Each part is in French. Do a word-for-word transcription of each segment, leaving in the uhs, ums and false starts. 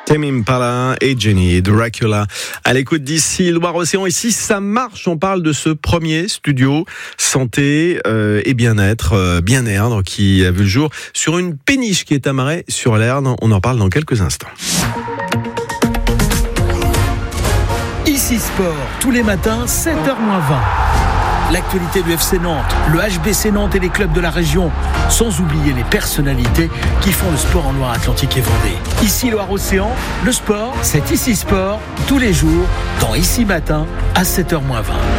Tame Impala et Jenny Dracula à l'écoute d'ici Loire-Océan. Ici, ça marche. On parle de ce premier studio santé euh, et bien-être, euh, bien-erdre, qui a vu le jour sur une péniche qui est à Marais sur l'Erdre. On en parle dans quelques instants. Ici Sport, tous les matins, sept heures moins vingt. L'actualité du F C Nantes, le H B C Nantes et les clubs de la région, sans oublier les personnalités qui font le sport en Loire-Atlantique et Vendée. Ici Loire-Océan, le sport, c'est Ici Sport, tous les jours, dans Ici Matin, à sept heures moins vingt.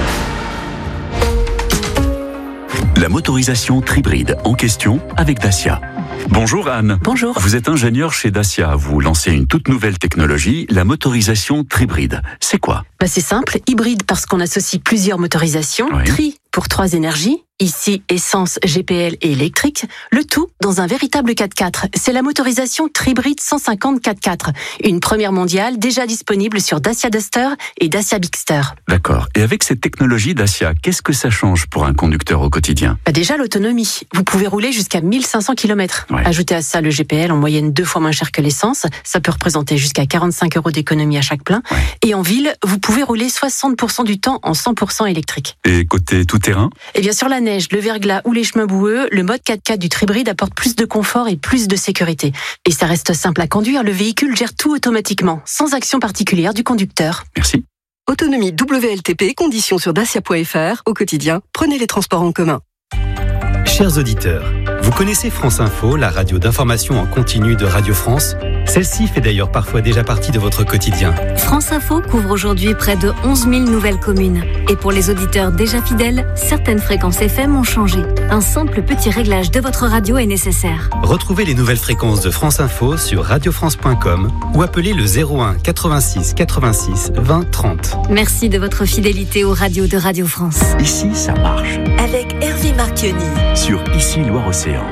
La motorisation Tribride en question avec Dacia. Bonjour Anne. Bonjour. Vous êtes ingénieur chez Dacia. Vous lancez une toute nouvelle technologie, la motorisation Tribride. C'est quoi ? Bah c'est simple, hybride parce qu'on associe plusieurs motorisations, Oui. tri pour trois énergies, ici essence, G P L et électrique, le tout dans un véritable quatre-quatre. C'est la motorisation Tribride cent cinquante quatre-quatre, une première mondiale déjà disponible sur Dacia Duster et Dacia Bigster. D'accord. Et avec cette technologie Dacia, qu'est-ce que ça change pour un conducteur au quotidien ? Bah déjà l'autonomie, vous pouvez rouler jusqu'à mille cinq cents kilomètres. Ouais. Ajoutez à ça le G P L en moyenne deux fois moins cher que l'essence, ça peut représenter jusqu'à quarante-cinq euros d'économie à chaque plein. Ouais. Et en ville, vous pouvez rouler soixante pour cent du temps en cent pour cent électrique. Et côté tout-terrain ? Et bien sur la neige, le verglas ou les chemins boueux, le mode quatre-quatre du Tribride apporte plus de confort et plus de sécurité. Et ça reste simple à conduire, le véhicule gère tout automatiquement, sans action particulière du conducteur. Merci. Autonomie W L T P, conditions sur dacia point f r. Au quotidien, prenez les transports en commun. Chers auditeurs, vous connaissez France Info, la radio d'information en continu de Radio France ? Celle-ci fait d'ailleurs parfois déjà partie de votre quotidien. France Info couvre aujourd'hui près de onze mille nouvelles communes. Et pour les auditeurs déjà fidèles, certaines fréquences F M ont changé. Un simple petit réglage de votre radio est nécessaire. Retrouvez les nouvelles fréquences de France Info sur radio france point com ou appelez le zéro un quatre-vingt-six quatre-vingt-six vingt trente. Merci de votre fidélité aux radios de Radio France. Ici, ça marche. Avec Hervé Marchioni. Sur Ici Loire-Océan.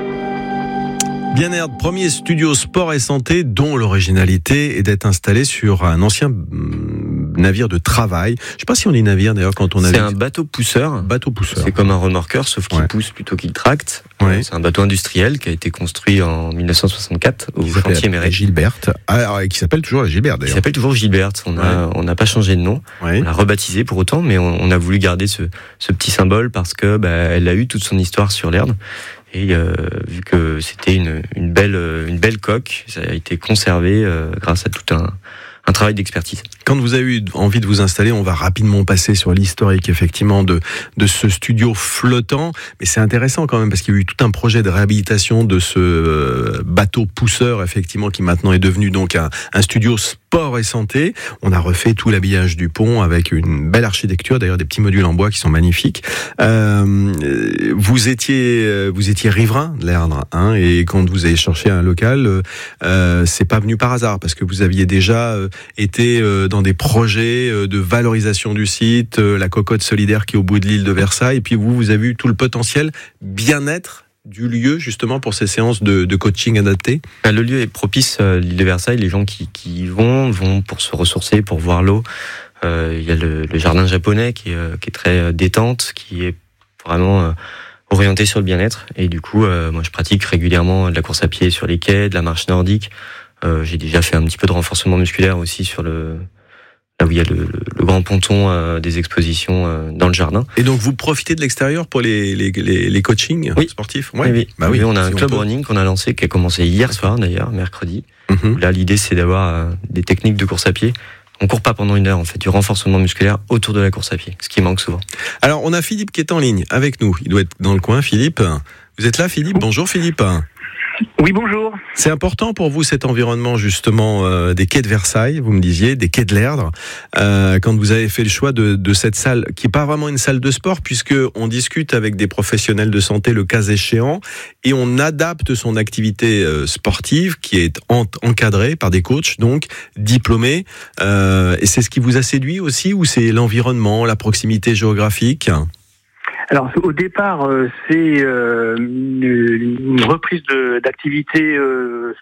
Bien-être, premier studio sport et santé dont l'originalité est d'être installé sur un ancien navire de travail. Je ne sais pas si on dit navire d'ailleurs quand on a. C'est un bateau pousseur. Bateau pousseur. C'est comme un remorqueur, sauf qu'il Ouais. pousse plutôt qu'il tracte. Ouais. C'est un bateau industriel qui a été construit en dix-neuf cent soixante-quatre au Qui s'appelle chantier la Méret. Gilberte. Ah, et qui s'appelle toujours la Gilberte Il d'ailleurs. s'appelle toujours Gilberte. On a, Ouais. on n'a pas changé de nom. Ouais. On l'a rebaptisé pour autant, mais on, on a voulu garder ce, ce petit symbole parce que bah, elle a eu toute son histoire sur l'Erdre. Et euh, vu que c'était une, une belle, une belle coque, ça a été conservé euh, grâce à tout un, un travail d'expertise. Quand vous avez eu envie de vous installer, on va rapidement passer sur l'historique effectivement de de ce studio flottant, mais c'est intéressant quand même parce qu'il y a eu tout un projet de réhabilitation de ce bateau pousseur effectivement qui maintenant est devenu donc un, un studio sport et santé. On a refait tout l'habillage du pont avec une belle architecture, d'ailleurs des petits modules en bois qui sont magnifiques. Euh, vous étiez vous étiez riverain de l'Erdre, hein, et quand vous avez cherché un local, euh, c'est pas venu par hasard parce que vous aviez déjà euh, été euh, dans des projets de valorisation du site, la cocotte solidaire qui est au bout de l'île de Versailles, et puis vous, vous avez eu tout le potentiel bien-être du lieu justement pour ces séances de, de coaching adapté. Le lieu est propice, euh, l'île de Versailles. Les gens qui, qui y vont vont pour se ressourcer, pour voir l'eau. Euh, il y a le, le jardin japonais qui est, euh, qui est très détente, qui est vraiment euh, orienté sur le bien-être. Et du coup, euh, moi, je pratique régulièrement de la course à pied sur les quais, de la marche nordique. Euh, j'ai déjà fait un petit peu de renforcement musculaire aussi sur le là où il y a le, le, le grand ponton euh, des expositions euh, dans le jardin. Et donc vous profitez de l'extérieur pour les, les, les, les coachings oui. sportifs. Ouais. Oui, oui. Bah oui, oui, on a si un club peut. running qu'on a lancé, qui a commencé hier soir d'ailleurs, mercredi. Mm-hmm. Là, l'idée c'est d'avoir euh, des techniques de course à pied. On court pas pendant une heure, on fait du renforcement musculaire autour de la course à pied, ce qui manque souvent. Alors on a Philippe qui est en ligne avec nous. Il doit être dans le coin. Philippe, vous êtes là, Philippe ? Bonjour Philippe. Oui, bonjour. C'est important pour vous cet environnement justement euh, des quais de Versailles, vous me disiez, des quais de l'Erdre, euh, quand vous avez fait le choix de, de cette salle qui est pas vraiment une salle de sport puisque on discute avec des professionnels de santé le cas échéant et on adapte son activité euh, sportive qui est en, encadrée par des coachs donc diplômés. Euh, et c'est ce qui vous a séduit aussi ou c'est l'environnement, la proximité géographique ? Alors au départ, euh, c'est euh, une, une reprise de, d'activité euh,